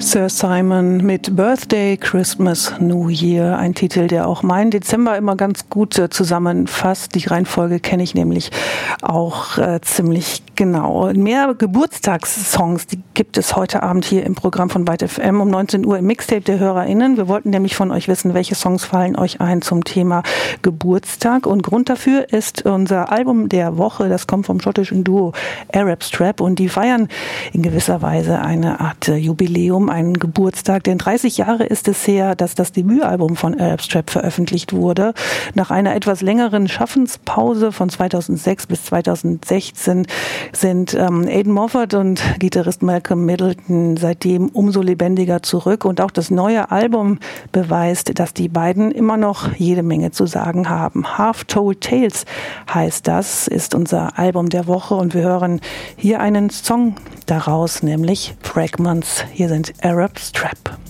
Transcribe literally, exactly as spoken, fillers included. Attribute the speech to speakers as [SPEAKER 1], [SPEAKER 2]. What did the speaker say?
[SPEAKER 1] Sir Simon mit Birthday, Christmas, New Year. Ein Titel, der auch meinen Dezember immer ganz gut äh, zusammenfasst. Die Reihenfolge kenne ich nämlich auch äh, ziemlich genau. Mehr Geburtstagssongs, die gibt es heute Abend hier im Programm von Byte F M um neunzehn Uhr im Mixtape der HörerInnen. Wir wollten nämlich von euch wissen, welche Songs fallen euch ein zum Thema Geburtstag. Und Grund dafür ist unser Album der Woche. Das kommt vom schottischen Duo Arab Strap und die feiern in gewisser Weise eine Art äh, Jubiläum, einen Geburtstag, denn dreißig Jahre ist es her, dass das Debütalbum von Arab Strap veröffentlicht wurde. Nach einer etwas längeren Schaffenspause von zweitausendsechs bis zweitausendsechzehn sind ähm, Aidan Moffat und Gitarrist Malcolm Middleton seitdem umso lebendiger zurück und auch das neue Album beweist, dass die beiden immer noch jede Menge zu sagen haben. Half-Told Tales heißt das, ist unser Album der Woche und wir hören hier einen Song daraus, nämlich Fragments. Hier sind Arab Strap.